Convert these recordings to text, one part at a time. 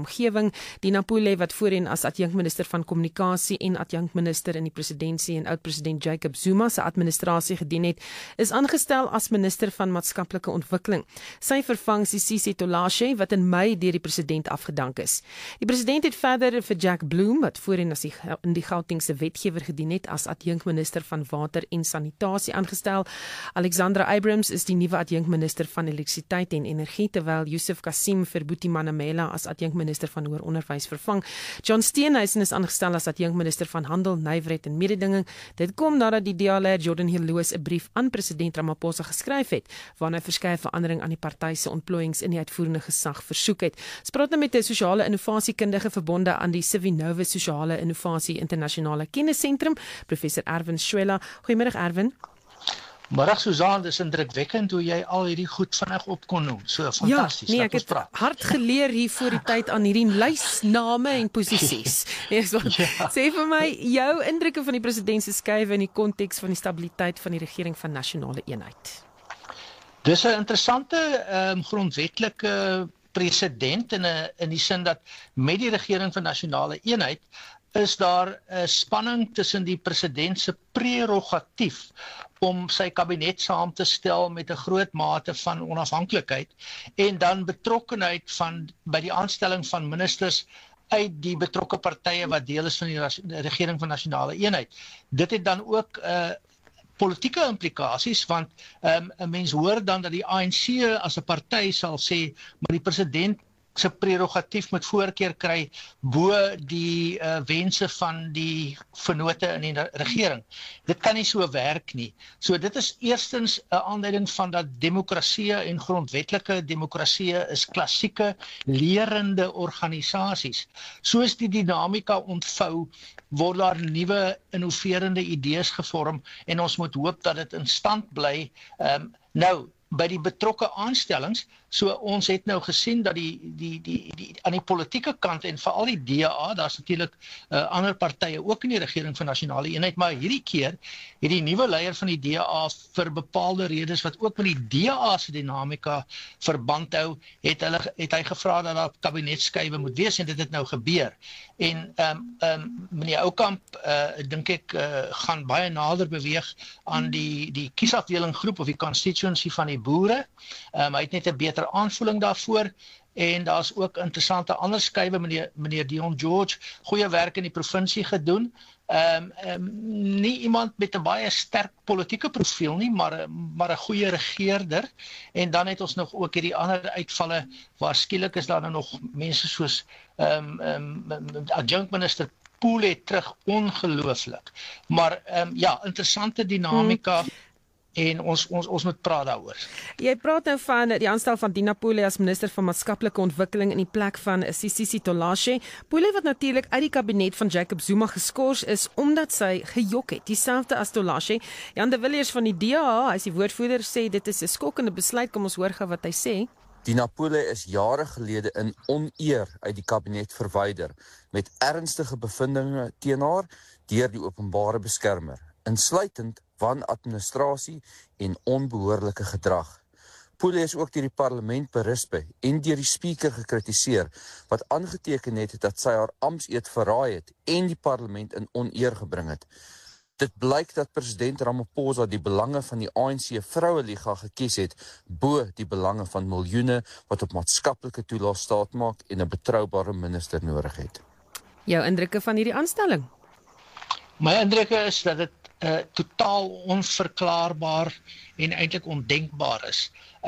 omgewing, Dina Pule wat voorheen as adjunkminister van kommunikasie en adjunkminister in die presidentskap en oud-president Jacob Zuma se administrasie gedien het, is aangestel as minister van maatskaplike ontwikkeling. Sy vervang Sisisi Tolashe wat in Mei deur die president afgedank is. Die president het verder vir Jack Bloom wat voorheen as in die Gautengse wetgewer gedien het as adjunkminister van water en sanitasie aangestel. Alexandra Abrams is die nuwe adjunkminister van elektrisiteit en energie, terwyl Yusuf Kassim vir Boetie Manamela as adjunkminister van hoër onderwys vervang. John Steenhuisen is aangestel as adjunkminister van handel, nywerheid en mededinging. Dit kom nadat die DA-leier Jordan Hiloos 'n brief aan president Ramaphosa geskryf het, waarin hy verskeie verandering aan die party se ontplooiings in die uitvoerende gesag versoek het. Ons praat nou met 'n sosiale innovatiekundige verbonde aan die Civinova Sosiale Innovasie Internasionale Kennisentrum, professor Erwin Schwella. Goeiemiddag Erwin. Middag Susan, dis indrukwekkend hoe jy al hierdie goed vinnig op kon noem. So fantasties. Ja, nee, ek het hard geleer hier voor die tyd aan hierdie lysname en posisies. Sê vir my jou indrukke van die president se skuiwe in die konteks van die stabiliteit van die regering van nasionale eenheid. Dis 'n interessante grondwetlike presedent in die sin dat met die regering van nasionale eenheid is daar 'n spanning tussen die president se prerogatief om sy kabinet saam te stel met 'n groot mate van onafhanklikheid en dan betrokkenheid by die aanstelling van ministers uit die betrokke partye wat deel is van die regering van nasionale eenheid. Dit het dan ook politieke implikasies, want 'n mens hoor dan dat die ANC as 'n party sal sê, maar die president se prerogatief moet voorkeur kry bo die wense van die vennote in die regering. Dit kan nie so werk nie. So dit is eerstens 'n aanduiding van dat demokrasie en grondwetlike demokrasie is klassieke lerende organisasies. Soos die dinamika ontvou, word daar nuwe innoverende idees gevorm en ons moet hoop dat dit in stand bly. By die betrokke aanstellings, so ons het nou gesien dat aan die politieke kant en veral die DA, daar's natuurlik ander partye ook in die regering van nasionale eenheid, maar hierdie keer het die nuwe leier van die DA vir bepaalde redes wat ook met die DA se dinamika verband hou, het hy gevra dat daar kabinetskuiwe moet wees en dit het nou gebeur. En meneer Oukamp dink ek gaan baie nader beweeg aan die kiesafdeling groep of die constituency van die boere. Hy het net 'n beter aanvoeling daarvoor en daar's ook interessante ander skuiwe. Meneer Dion George, goeie werk in die provinsie gedoen. Nie iemand met 'n baie sterk politieke profiel nie, maar 'n goeie regeerder. En dan het ons nog ook hierdie ander uitvalle waar skielik is daar nou nog mense soos adjunkminister Pule terug, ongelooflik. Maar interessante dinamika. En ons moet praat daaroor. Jy praat nou van die aanstel van Dina Pule as minister van maatskaplike ontwikkeling in die plek van Sisisi Tolashe. Pule wat natuurlik uit die kabinet van Jacob Zuma geskort is omdat sy gejok het, dieselfde as Tolashe. Jan de Villiers van die DA, hy is die woordvoerder, sê dit is 'n skokkende besluit. Kom ons hoor gou wat hy sê. Dina Pule is jare gelede in oneer uit die kabinet verwyder met ernstige bevindinge teen haar deur die openbare beskermer, insluitend wanadministrasie en onbehoorlike gedrag. Pule is ook deur die parlement berisp en deur die speaker gekritiseer, wat aangeteken het dat sy haar amptseed verraai het en die parlement in oneer gebring het. Dit blyk dat president Ramaphosa die belange van die ANC Vroueliga gekies het, bo die belange van miljoene wat op maatskaplike toelaas staat maak en 'n betroubare minister nodig het. Jou indrukke van hierdie aanstelling? My indrukke is dat dit totaal onverklaarbaar en eintlik ondenkbaar is.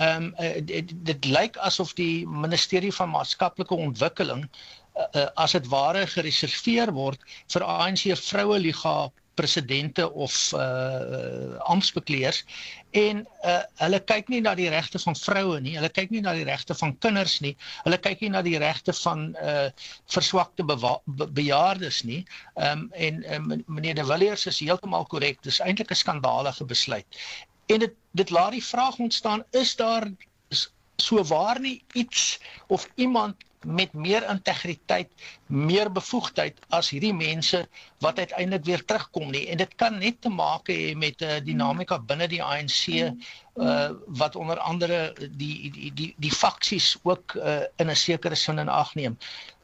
Dit lyk asof die ministerie van maatskaplike ontwikkeling as dit ware gereserveer word vir ANC Vroueliga presidente of amptsbekleers en hulle kyk nie na die regte van vroue nie, hulle kyk nie na die regte van kinders nie, hulle kyk nie na die regte van verswakte bejaardes nie, en meneer de Villiers is heeltemal korrek, dis eintlik 'n skandalige besluit. En dit laat die vraag ontstaan, is daar sowaar nie iets of iemand met meer integriteit, meer bevoegdheid as hierdie mense wat uiteindelik weer terugkom nie. En dit kan net te maak hê met dinamika binne die ANC, wat onder andere die faksies ook in 'n sekere sin in ag neem.